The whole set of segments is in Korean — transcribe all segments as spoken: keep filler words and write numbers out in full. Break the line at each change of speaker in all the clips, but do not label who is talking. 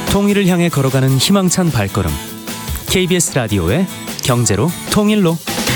통일을 향해 걸어가는 희망찬 발걸음. 케이비에스 라디오의 경제로 통일로.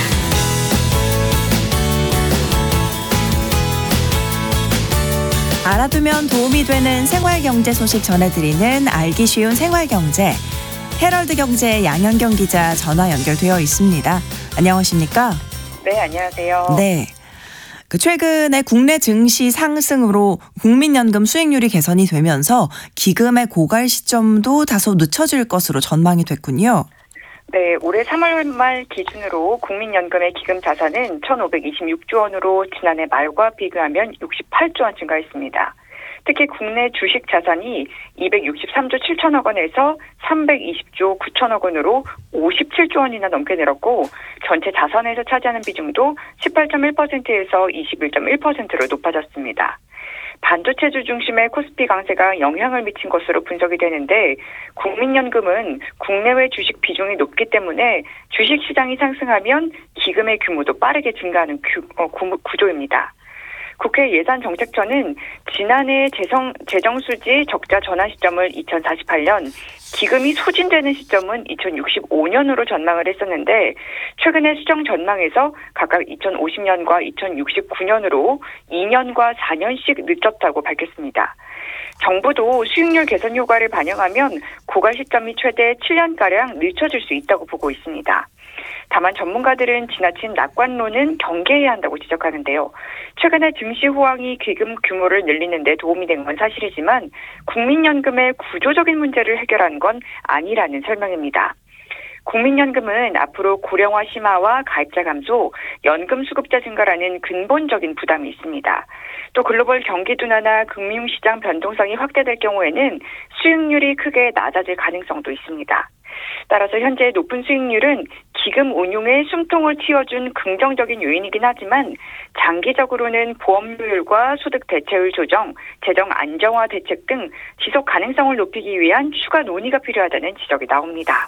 알아두면 도움이 되는 생활경제 소식 전해드리는 알기 쉬운 생활경제. 헤럴드 경제의 양현경 기자 전화 연결되어 있습니다. 안녕하십니까?
네, 안녕하세요.
네. 그 최근에 국내 증시 상승으로 국민연금 수익률이 개선이 되면서 기금의 고갈 시점도 다소 늦춰질 것으로 전망이 됐군요.
네, 올해 삼월 말 기준으로 국민연금의 기금 자산은 천오백이십육조 원으로 지난해 말과 비교하면 육십팔조 원 증가했습니다. 특히 국내 주식 자산이 이백육십삼조 칠천억 원에서 삼백이십조 구천억 원으로 오십칠조 원이나 넘게 늘었고, 전체 자산에서 차지하는 비중도 십팔 점 일 퍼센트에서 이십일 점 일 퍼센트로 높아졌습니다. 반도체주 중심의 코스피 강세가 영향을 미친 것으로 분석이 되는데, 국민연금은 국내외 주식 비중이 높기 때문에 주식시장이 상승하면 기금의 규모도 빠르게 증가하는 규, 어, 구, 구조입니다. 국회 예산정책처는 지난해 재정, 재정수지 적자 전환 시점을 이천사십팔 년, 기금이 소진되는 시점은 이천육십오 년으로 전망을 했었는데, 최근에 수정 전망에서 각각 이천오십 년과 이천육십구 년으로 이 년과 사 년씩 늦췄다고 밝혔습니다. 정부도 수익률 개선 효과를 반영하면 고갈 시점이 최대 칠 년가량 늦춰질 수 있다고 보고 있습니다. 다만 전문가들은 지나친 낙관론은 경계해야 한다고 지적하는데요. 최근에 증시 호황이 기금 규모를 늘리는 데 도움이 된 건 사실이지만 국민연금의 구조적인 문제를 해결한 건 아니라는 설명입니다. 국민연금은 앞으로 고령화 심화와 가입자 감소, 연금 수급자 증가라는 근본적인 부담이 있습니다. 또 글로벌 경기 둔화나 금융시장 변동성이 확대될 경우에는 수익률이 크게 낮아질 가능성도 있습니다. 따라서 현재 높은 수익률은 기금 운용에 숨통을 틔워준 긍정적인 요인이긴 하지만, 장기적으로는 보험료율과 소득 대체율 조정, 재정 안정화 대책 등 지속 가능성을 높이기 위한 추가 논의가 필요하다는 지적이 나옵니다.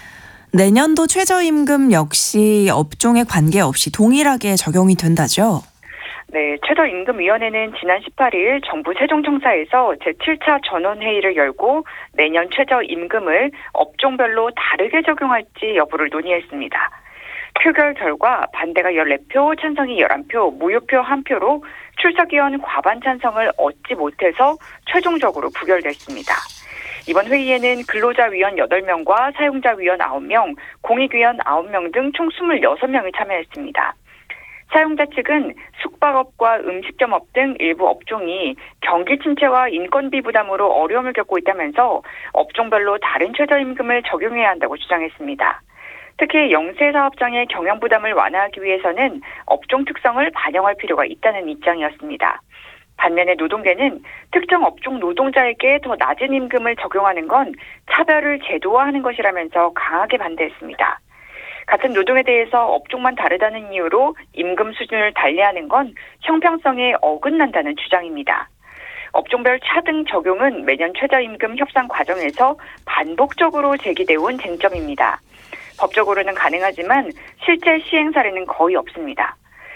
내년도 최저임금 역시 업종에 관계없이 동일하게 적용이 된다죠?
네, 최저임금위원회는 지난 십팔 일 정부 세종청사에서 제칠 차 전원회의를 열고 내년 최저임금을 업종별로 다르게 적용할지 여부를 논의했습니다. 표결 결과 반대가 열네 표, 찬성이 열한 표, 무효표 한 표로 출석위원 과반 찬성을 얻지 못해서 최종적으로 부결됐습니다. 이번 회의에는 근로자위원 여덟 명과 사용자위원 아홉 명, 공익위원 아홉 명 등 총 이십육 명이 참여했습니다. 사용자 측은 숙박업과 음식점업 등 일부 업종이 경기 침체와 인건비 부담으로 어려움을 겪고 있다면서 업종별로 다른 최저임금을 적용해야 한다고 주장했습니다. 특히 영세 사업장의 경영 부담을 완화하기 위해서는 업종 특성을 반영할 필요가 있다는 입장이었습니다. 반면에 노동계는 특정 업종 노동자에게 더 낮은 임금을 적용하는 건 차별을 제도화하는 것이라면서 강하게 반대했습니다. 같은 노동에 대해서 업종만 다르다는 이유로 임금 수준을 달리하는 건 형평성에 어긋난다는 주장입니다. 업종별 차등 적용은 매년 최저임금 협상 과정에서 반복적으로 제기돼 온 쟁점입니다. 법적으로는 가능하지만 실제 시행 사례는 거의 없습니다.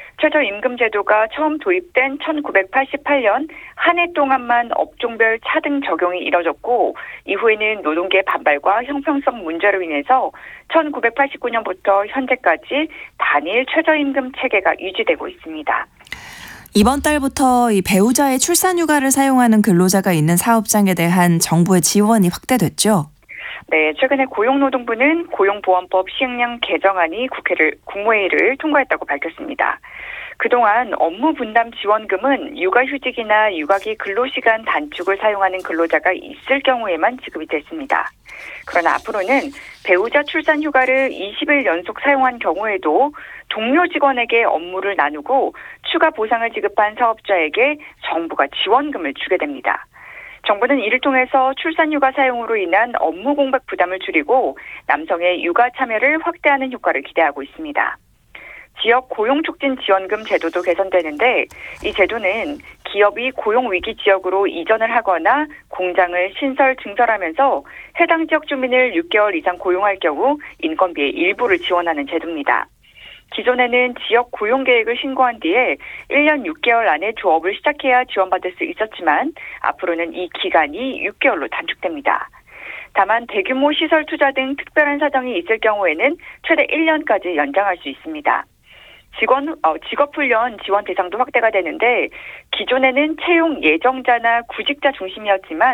최저임금 제도가 처음 도입된 천구백팔십팔 년 한 해 동안만 업종별 차등 적용이 이뤄졌고, 이후에는 노동계 반발과 형평성 문제로 인해서 천구백팔십구 년부터 현재까지 단일 최저임금 체계가 유지되고 있습니다.
이번 달부터 이 배우자의 출산휴가를 사용하는 근로자가 있는 사업장에 대한 정부의 지원이 확대됐죠?
네, 최근에 고용노동부는 고용보험법 시행령 개정안이 국회를, 국무회의를 통과했다고 밝혔습니다. 그동안 업무 분담 지원금은 육아휴직이나 육아기 근로시간 단축을 사용하는 근로자가 있을 경우에만 지급이 됐습니다. 그러나 앞으로는 배우자 출산 휴가를 이십 일 연속 사용한 경우에도 동료 직원에게 업무를 나누고 추가 보상을 지급한 사업자에게 정부가 지원금을 주게 됩니다. 정부는 이를 통해서 출산휴가 사용으로 인한 업무 공백 부담을 줄이고 남성의 육아 참여를 확대하는 효과를 기대하고 있습니다. 지역 고용촉진 지원금 제도도 개선되는데, 이 제도는 기업이 고용위기 지역으로 이전을 하거나 공장을 신설 증설하면서 해당 지역 주민을 육 개월 이상 고용할 경우 인건비의 일부를 지원하는 제도입니다. 기존에는 지역 고용 계획을 신고한 뒤에 일 년 육 개월 안에 조업을 시작해야 지원받을 수 있었지만 앞으로는 이 기간이 육 개월로 단축됩니다. 다만 대규모 시설 투자 등 특별한 사정이 있을 경우에는 최대 일 년까지 연장할 수 있습니다. 직원, 어, 직업훈련 지원 대상도 확대가 되는데 기존에는 채용 예정자나 구직자 중심이었지만